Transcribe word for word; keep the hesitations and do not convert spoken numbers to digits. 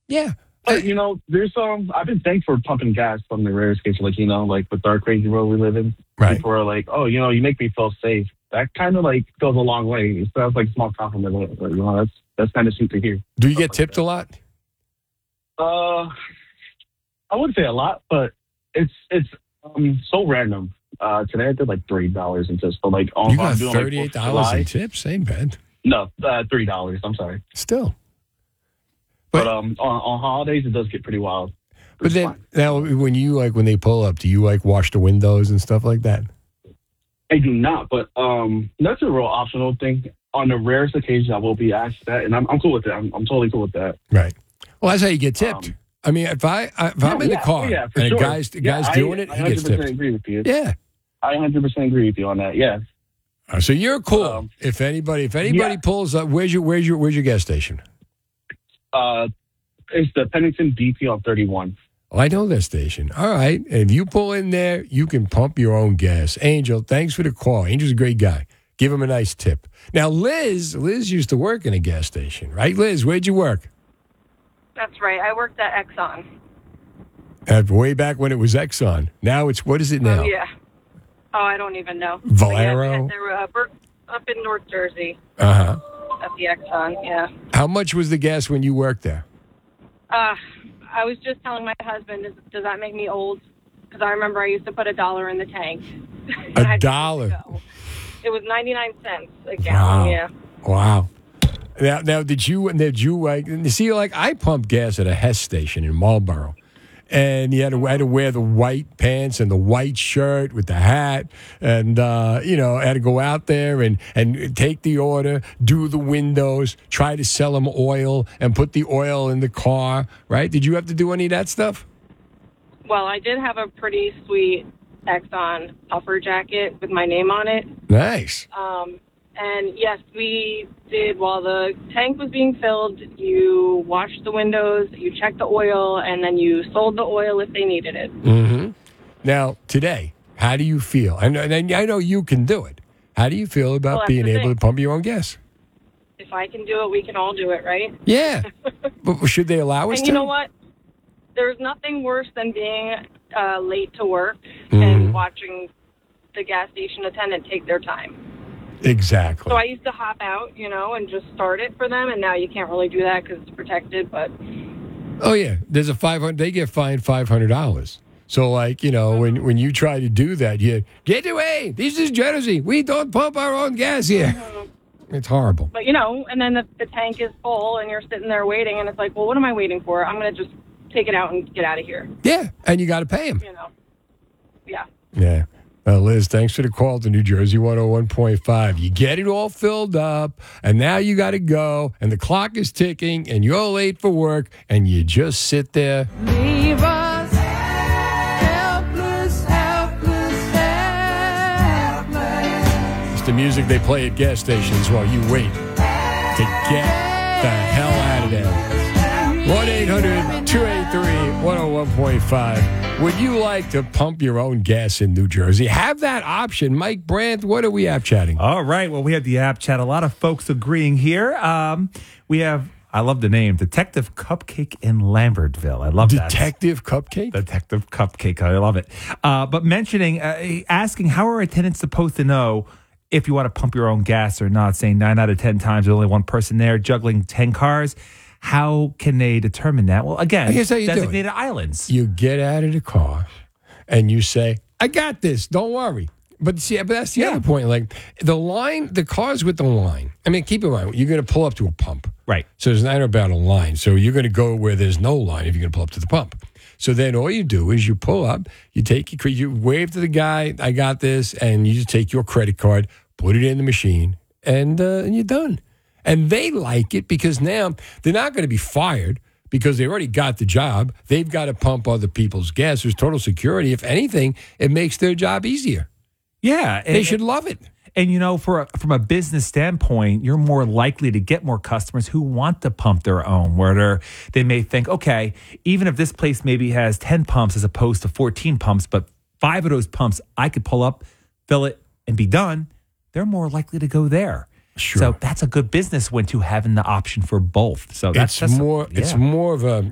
Yeah. But you know, there's um, I've been thanked for pumping gas from the rare case, like you know, like with our crazy world we live in. Right. People are like, oh, you know, you make me feel safe. That kind of like goes a long way. It sounds like a small compliment, but you know, that's that's kind of sweet to hear. Do you get tipped a lot? Uh, I wouldn't say a lot, but it's it's um so random. Uh, today I did like three dollars in tips, but like on You got I'm doing, thirty-eight like, dollars July- in tips. Ain't bad. No, uh, three dollars. I'm sorry, Still. but, um, on, on holidays it does get pretty wild. But It's then fine. now, when you like when they pull up, do you like wash the windows and stuff like that? I do not, but um, that's a real optional thing. On the rarest occasion, I will be asked that, and I'm I'm cool with that. I'm, I'm totally cool with that. Right. Well, that's how you get tipped. Um, I mean, if I I- if I'm in yeah, the car yeah, for and sure. a guy's the Yeah, guy's I- doing it, I he gets 100% tipped. agree with you. Yeah. I one hundred percent agree with you on that. Yeah. Uh, so you're cool. Um, if anybody if anybody yeah. pulls up, where's your where's your where's your gas station? Uh, it's the Pennington D P on thirty-one. Oh, I know that station. All right. And if you pull in there, you can pump your own gas. Angel, thanks for the call. Angel's a great guy. Give him a nice tip. Now, Liz, Liz used to work in a gas station, right? Liz, where'd you work? That's right. I worked at Exxon. Uh, way back when it was Exxon. Now it's, what is it now? Oh, yeah. Oh, I don't even know. Valero? But yeah, they were uh, Bur- up in North Jersey Uh-huh. at the Exxon, yeah. How much was the gas when you worked there? Uh, I was just telling my husband, does, does that make me old? Because I remember I used to put a dollar in the tank. And A I'd dollar? go. It was ninety-nine cents a Wow. gallon, yeah. Wow. Now, now, did you, did you, like, see, like, I pumped gas at a Hess station in Marlboro. And you had to, had to wear the white pants and the white shirt with the hat. And, uh, you know, I had to go out there and, and take the order, do the windows, try to sell them oil and put the oil in the car, right? Did you have to do any of that stuff? Well, I did have a pretty sweet Exxon puffer jacket with my name on it. Nice. Um, and yes, we did, while the tank was being filled, you washed the windows, you checked the oil, and then you sold the oil if they needed it. Mm-hmm. Now, today, how do you feel? And, and I know you can do it. How do you feel about Well, that's being the able thing. to pump your own gas? If I can do it, we can all do it, right? Yeah. But should they allow us And to? you know what? There's nothing worse than being uh, late to work Mhm. and watching the gas station attendant take their time. Exactly. So I used to hop out, you know, and just start it for them, and now you can't really do that because it's protected, but... Oh yeah, there's a five hundred. They get fined five hundred dollars. So like you know when when you try to do that, you get away. This is Jersey. We don't pump our own gas here. It's horrible. But, you know, and then the, the tank is full, and you're sitting there waiting, and it's like, well, what am I waiting for? I'm going to just take it out and get out of here, Yeah, and you got to pay them. you know? Yeah. Yeah. Uh, Liz, thanks for the call to New Jersey one oh one point five. You get it all filled up, and now you got to go, and the clock is ticking, and you're late for work, and you just sit there. Leave us helpless, helpless, helpless. It's the music they play at gas stations while you wait to get the hell out of there. one eight hundred two eight three one oh one point five. Would you like to pump your own gas in New Jersey? Have that option. Mike Brandt, what are we app chatting? All right. Well, we have the app chat. A lot of folks agreeing here. Um, we have, I love the name, Detective Cupcake in Lambertville. I love that. Detective Cupcake? Detective Cupcake. I love it. Uh, but mentioning, uh, asking how are attendants supposed to know if you want to pump your own gas or not, saying nine out of ten times there's only one person there juggling ten cars. How can they determine that? Well, again, Here's how you do it. designated islands. You get out of the car and you say, I got this. Don't worry. But see, but that's the Yeah. other point. Like the line, the cars with the line. I mean, keep in mind, you're going to pull up to a pump. Right. So it's not about a line. So you're going to go where there's no line if you're going to pull up to the pump. So then all you do is you pull up, you take your, cre- you wave to the guy, I got this, and you just take your credit card, put it in the machine, and, uh, and you're done. And they like it because now they're not going to be fired because they already got the job. They've got to pump other people's gas. There's total security. If anything, it makes their job easier. Yeah. They and- should love it. And, you know, for a, from a business standpoint, you're more likely to get more customers who want to pump their own, where they're, they may think, okay, even if this place maybe has ten pumps as opposed to fourteen pumps, but five of those pumps I could pull up, fill it, and be done, they're more likely to go there. Sure. So that's a good business win to having the option for both. So that's, It's that's more. It's yeah. more of a.